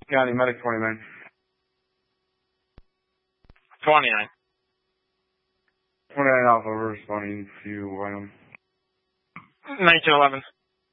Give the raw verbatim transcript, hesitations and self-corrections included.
County Medic twenty-nine. twenty-nine. twenty-nine Alpha responding to Wyoming. nineteen eleven.